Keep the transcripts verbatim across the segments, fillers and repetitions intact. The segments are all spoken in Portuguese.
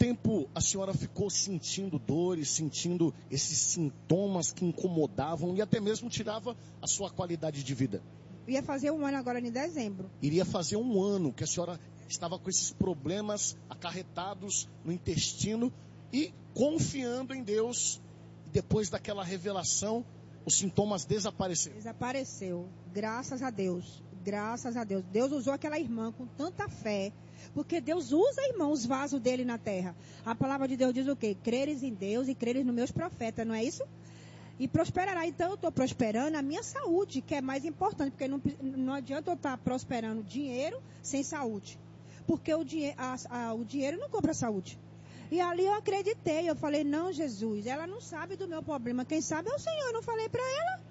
tempo a senhora ficou sentindo dores, sentindo esses sintomas que incomodavam e até mesmo tirava a sua qualidade de vida? Ia fazer um ano agora em dezembro. Iria fazer um ano que a senhora estava com esses problemas acarretados no intestino e confiando em Deus. E depois daquela revelação, os sintomas desapareceram. Desapareceu. Graças a Deus. Graças a Deus. Deus usou aquela irmã com tanta fé. Porque Deus usa, irmão, os vasos dele na terra. A palavra de Deus diz o quê? Creres em Deus e creres nos meus profetas, não é isso? E prosperará. Então eu estou prosperando a minha saúde, que é mais importante. Porque não, não adianta eu estar prosperando dinheiro sem saúde. Porque o, dinhe a, a, o dinheiro não compra saúde. E ali eu acreditei. Eu falei, não, Jesus, ela não sabe do meu problema. Quem sabe é o Senhor. Eu não falei para ela.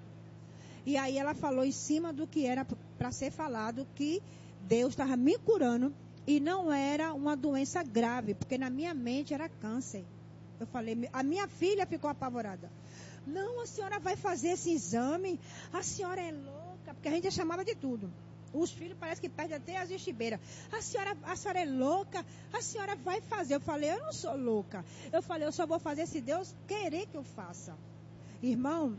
E aí ela falou em cima do que era para ser falado, que Deus estava me curando. E não era uma doença grave, porque na minha mente era câncer. Eu falei, a minha filha ficou apavorada. Não, a senhora vai fazer esse exame, a senhora é louca, porque a gente chamava de tudo. Os filhos parece que perdem até as estibeiras. A senhora, a senhora é louca, a senhora vai fazer. Eu falei, eu não sou louca. Eu falei, eu só vou fazer se Deus querer que eu faça. Irmão,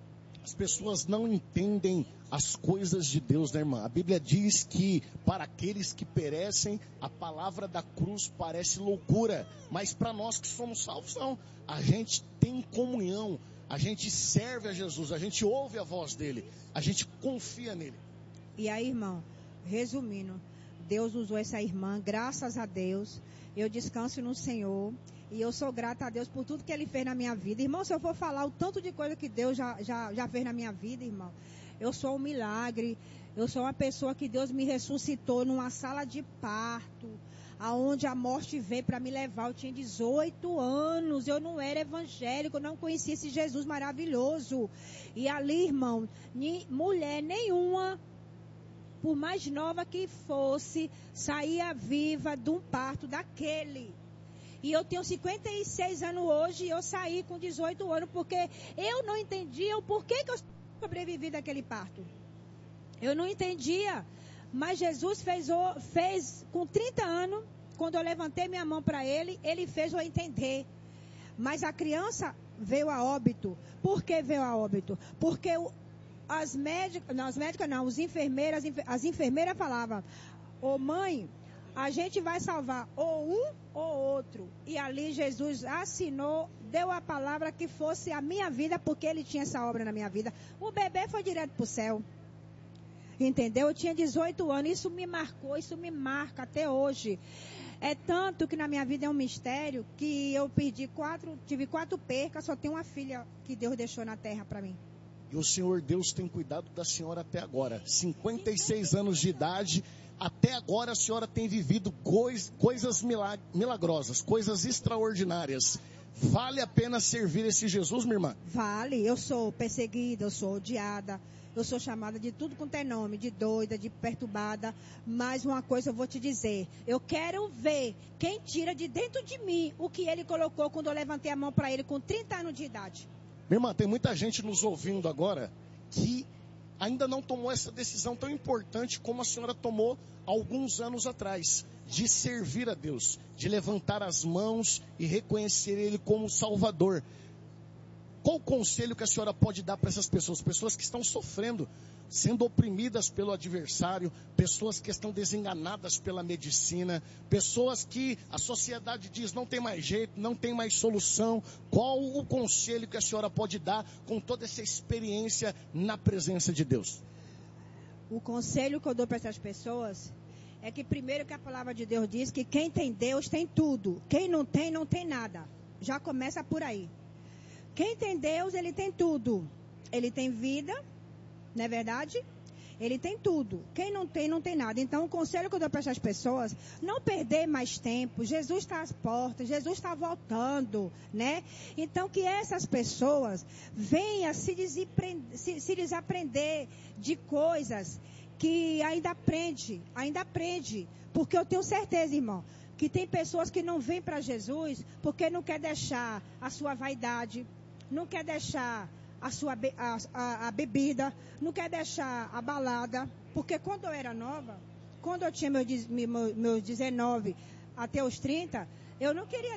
as pessoas não entendem as coisas de Deus, né, irmã? A Bíblia diz que para aqueles que perecem, a palavra da cruz parece loucura. Mas para nós que somos salvos, não. A gente tem comunhão, a gente serve a Jesus, a gente ouve a voz dele, a gente confia nele. E aí, irmão, resumindo, Deus usou essa irmã, graças a Deus, eu descanso no Senhor. E eu sou grata a Deus por tudo que Ele fez na minha vida. Irmão, se eu for falar o tanto de coisa que Deus já, já, já fez na minha vida, irmão, eu sou um milagre. Eu sou uma pessoa que Deus me ressuscitou numa sala de parto, aonde a morte veio para me levar. Eu tinha dezoito anos, eu não era evangélico, eu não conhecia esse Jesus maravilhoso. E ali, irmão, ni, mulher nenhuma, por mais nova que fosse, saía viva de um parto daquele. E eu tenho cinquenta e seis anos hoje e eu saí com dezoito anos porque eu não entendia o porquê que eu sobrevivi daquele parto. Eu não entendia. Mas Jesus fez, o, fez com trinta anos, quando eu levantei minha mão para Ele, Ele fez eu entender. Mas a criança veio a óbito. Por que veio a óbito? Porque o, as médicas, não, as médicas não, os enfermeiras, as enfermeiras falavam, ô mãe, a gente vai salvar ou um ou outro. E ali Jesus assinou, deu a palavra que fosse a minha vida, porque Ele tinha essa obra na minha vida. O bebê foi direto para o céu. Entendeu? Eu tinha dezoito anos, isso me marcou, isso me marca até hoje. É tanto que na minha vida é um mistério que eu perdi quatro, tive quatro percas, só tenho uma filha que Deus deixou na terra para mim. E o Senhor Deus tem cuidado da senhora até agora. cinquenta e seis anos de idade, até agora a senhora tem vivido cois, coisas milag, milagrosas, coisas extraordinárias. Vale a pena servir esse Jesus, minha irmã? Vale, eu sou perseguida, eu sou odiada, eu sou chamada de tudo quanto é nome, de doida, de perturbada, mas uma coisa eu vou te dizer, eu quero ver quem tira de dentro de mim o que Ele colocou quando eu levantei a mão para Ele com trinta anos de idade. Minha irmã, tem muita gente nos ouvindo agora que ainda não tomou essa decisão tão importante como a senhora tomou alguns anos atrás, de servir a Deus, de levantar as mãos e reconhecer Ele como Salvador. Qual o conselho que a senhora pode dar para essas pessoas? Pessoas que estão sofrendo, sendo oprimidas pelo adversário, pessoas que estão desenganadas pela medicina, pessoas que a sociedade diz não tem mais jeito, não tem mais solução. Qual o conselho que a senhora pode dar com toda essa experiência na presença de Deus? O conselho que eu dou para essas pessoas é que primeiro que a palavra de Deus diz que quem tem Deus tem tudo, quem não tem, não tem nada. Já começa por aí. Quem tem Deus, ele tem tudo. Ele tem vida, não é verdade? Ele tem tudo. Quem não tem, não tem nada. Então, o conselho que eu dou para essas pessoas, não perder mais tempo. Jesus está às portas, Jesus está voltando, né? Então, que essas pessoas venham se, se, se desaprender de coisas que ainda aprende, ainda aprende. Porque eu tenho certeza, irmão, que tem pessoas que não vêm para Jesus porque não quer deixar a sua vaidade, não quer deixar a sua be a, a, a bebida, não quer deixar a balada, porque quando eu era nova, quando eu tinha meus, meus dezenove até os trinta, eu não queria